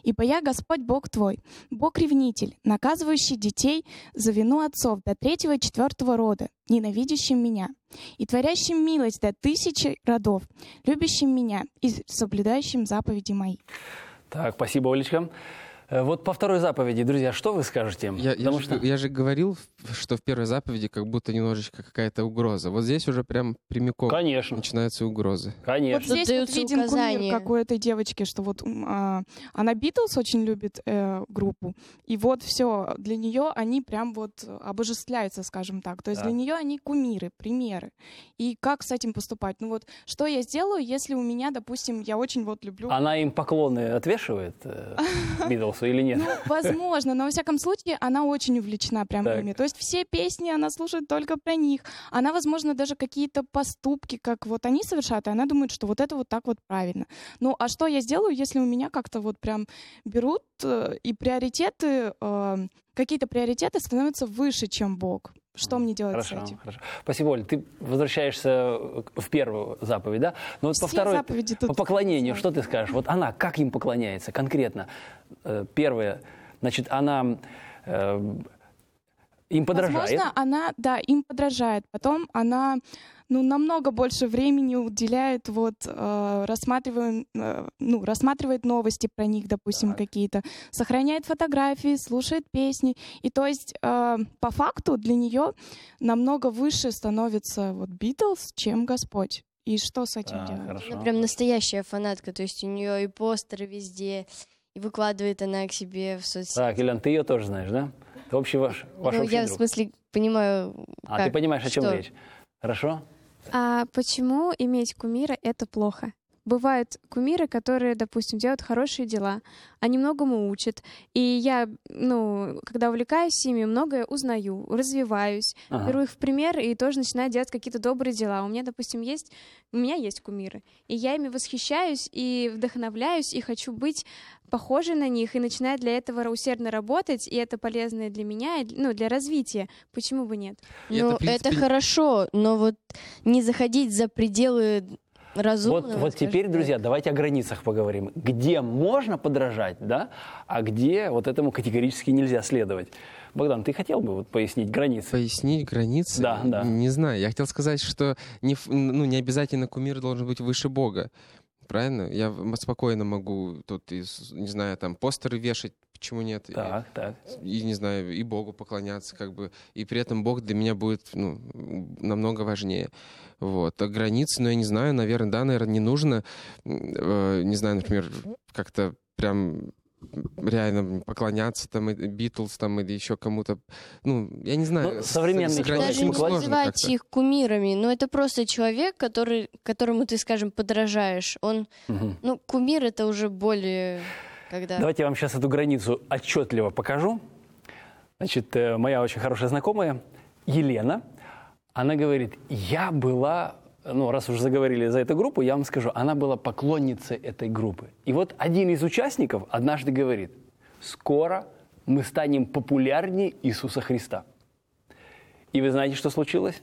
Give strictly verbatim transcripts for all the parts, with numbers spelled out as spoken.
«Ибо я Господь Бог твой, Бог-ревнитель, наказывающий детей за вину отцов до третьего и четвертого рода, ненавидящим меня, и творящим милость до тысячи родов, любящим меня и соблюдающим заповеди мои». Так, спасибо, Олечка. Вот по второй заповеди, друзья, что вы скажете? Я, я, же, что... я же говорил, что в первой заповеди как будто немножечко какая-то угроза. Вот здесь уже прям прямиком Конечно. начинаются угрозы. Конечно. Вот здесь вот виден кумир, как у этой девочки, что вот а, она Битлз очень любит э, группу, и вот все, для нее они прям вот обожествляются, скажем так. То есть да. для нее они кумиры, примеры. И как с этим поступать? Ну вот, что я сделаю, если у меня, допустим, я очень вот люблю... Она им поклоны отвешивает, Битлз? Или нет? Ну, возможно, но во всяком случае она очень увлечена прям так. ими. То есть все песни она слушает только про них. Она, возможно, даже какие-то поступки, как вот они совершают, и она думает, что вот это вот так вот правильно. Ну, а что я сделаю, если у меня как-то вот прям берут э, и приоритеты, э, какие-то приоритеты становятся выше, чем Бог? Что мне делать хорошо, с этим? Хорошо. Спасибо, Оль. Ты возвращаешься в первую заповедь, да? Но вот Все по второй, по поклонению, все. что ты скажешь? Вот она как им поклоняется конкретно? Первое, значит, она э, им подражает. Возможно, она, да, им подражает. Потом она, ну, намного больше времени уделяет, вот, э, рассматриваем, э, ну, рассматривает новости про них, допустим, так. какие-то, сохраняет фотографии, слушает песни. И то есть, э, по факту, для нее намного выше становится вот Битлз, чем Господь. И что с этим а, делать? Хорошо. Она прям настоящая фанатка, то есть у нее и постеры везде, и выкладывает она к себе в соцсети. Так, Ильян, ты ее тоже знаешь, да? Это общий ваш, ваш ну, общий я друг. в смысле понимаю, А, как, ты понимаешь, о чем что? речь? Хорошо? А почему иметь кумира — это плохо? Бывают кумиры, которые, допустим, делают хорошие дела, они многому учат. И я, ну, когда увлекаюсь ими, многое узнаю, развиваюсь, ага. беру их в пример и тоже начинаю делать какие-то добрые дела. У меня, допустим, есть, у меня есть кумиры, и я ими восхищаюсь и вдохновляюсь, и хочу быть похожей на них, и начинаю для этого усердно работать, и это полезно для меня, ну, для развития. Почему бы нет? Ну, это, принципе... это хорошо, но вот не заходить за пределы разумного. Вот, вот теперь, так. друзья, давайте о границах поговорим. Где можно подражать, да, а где вот этому категорически нельзя следовать. Богдан, ты хотел бы вот пояснить границы? Пояснить границы? Да, да. Не знаю. Я хотел сказать, что не, ну, не обязательно кумир должен быть выше Бога. Правильно? Я спокойно могу тут, не знаю, там постеры вешать, почему нет? Так, и, так. И, не знаю, и Богу поклоняться, как бы. И при этом Бог для меня будет, ну, намного важнее. Вот. А границы, ну, я не знаю, наверное, да, наверное, не нужно, э, не знаю, например, как-то прям реально поклоняться там Битлз там или еще кому-то, ну я не знаю. Ну, современный человек, даже не называть их кумирами, но это просто человек, который, которому ты, скажем, подражаешь. Он, угу. ну кумир это уже более, когда. Давайте я вам сейчас эту границу отчетливо покажу. Значит, моя очень хорошая знакомая Елена, она говорит, я была ну, раз уже заговорили за эту группу, я вам скажу, она была поклонницей этой группы. И вот один из участников однажды говорит, скоро мы станем популярнее Иисуса Христа. И вы знаете, что случилось?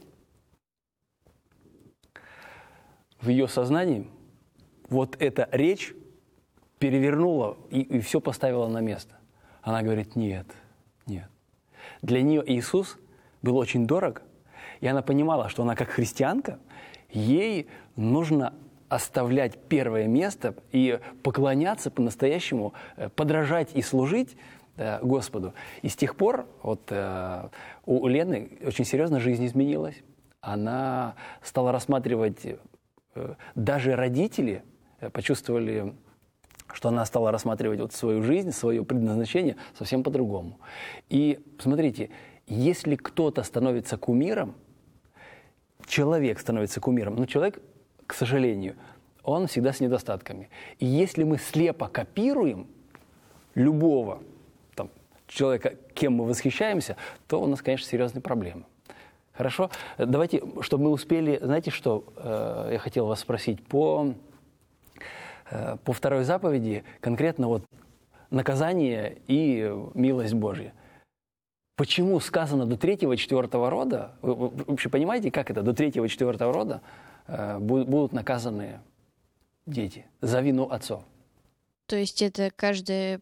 В ее сознании вот эта речь перевернула и, и все поставила на место. Она говорит, нет, нет. Для нее Иисус был очень дорог, и она понимала, что она как христианка, ей нужно оставлять первое место и поклоняться по-настоящему, подражать и служить Господу. И с тех пор вот, у Лены очень серьезно жизнь изменилась. Она стала рассматривать, даже родители почувствовали, что она стала рассматривать вот свою жизнь, свое предназначение совсем по-другому. И смотрите, если кто-то становится кумиром, человек становится кумиром, но человек, к сожалению, он всегда с недостатками. И если мы слепо копируем любого там, человека, кем мы восхищаемся, то у нас, конечно, серьезные проблемы. Хорошо? Давайте, чтобы мы успели, знаете, что э, я хотел вас спросить по, э, по второй заповеди, конкретно вот наказание и милость Божья. Почему сказано до третьего, четвертого рода, вы, вы вообще понимаете, как это, до третьего, четвертого рода э, будут, будут наказаны дети за вину отцов? То есть это каждое